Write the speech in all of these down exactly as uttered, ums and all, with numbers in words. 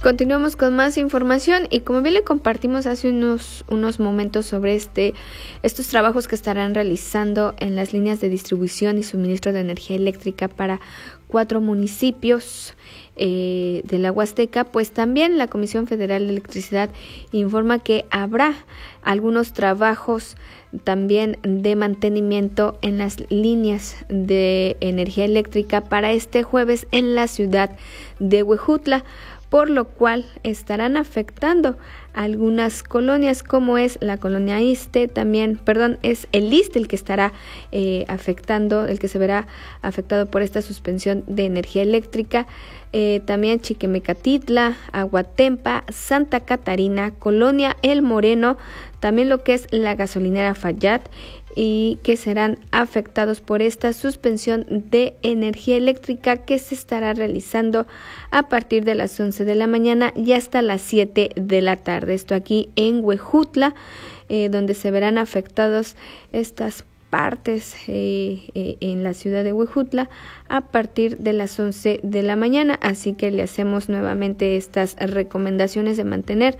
Continuamos con más información y como bien le compartimos hace unos, unos momentos sobre este, estos trabajos que estarán realizando en las líneas de distribución y suministro de energía eléctrica para cuatro municipios eh, de la Huasteca, pues también la Comisión Federal de Electricidad informa que habrá algunos trabajos también de mantenimiento en las líneas de energía eléctrica para este jueves en la ciudad de Huejutla, por lo cual estarán afectando algunas colonias como es la colonia Iste, también, perdón, es el Iste el que estará eh, afectando, el que se verá afectado por esta suspensión de energía eléctrica, eh, también Chiquimecatitla, Aguatempa, Santa Catarina, colonia El Moreno, también lo que es la gasolinera Fayat, y que serán afectados por esta suspensión de energía eléctrica que se estará realizando a partir de las once de la mañana y hasta las siete de la tarde. Esto aquí en Huejutla, eh, donde se verán afectados estas partes eh, eh, en la ciudad de Huejutla a partir de las once de la mañana. Así que le hacemos nuevamente estas recomendaciones de mantener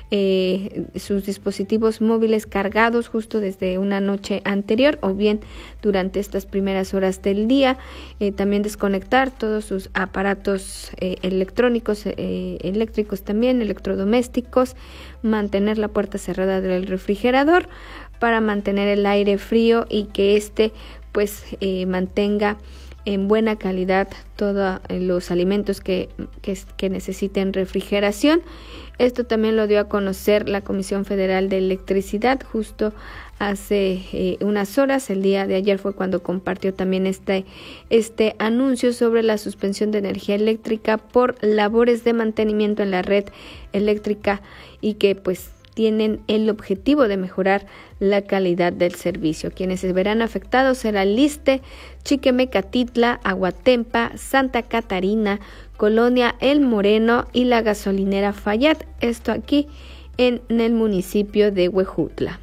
Eh, sus dispositivos móviles cargados justo desde una noche anterior o bien durante estas primeras horas del día, eh, también desconectar todos sus aparatos eh, electrónicos, eh, eléctricos también, electrodomésticos, mantener la puerta cerrada del refrigerador para mantener el aire frío y que éste pues eh, mantenga en buena calidad todos los alimentos que, que, que necesiten refrigeración. Esto también lo dio a conocer la Comisión Federal de Electricidad justo hace eh, unas horas. El día de ayer fue cuando compartió también este, este anuncio sobre la suspensión de energía eléctrica por labores de mantenimiento en la red eléctrica y que pues tienen el objetivo de mejorar la calidad del servicio. Quienes se verán afectados serán Iste, Chiquimecatitla, Aguatempa, Santa Catarina, colonia El Moreno y la gasolinera Fayat, esto aquí en el municipio de Huejutla.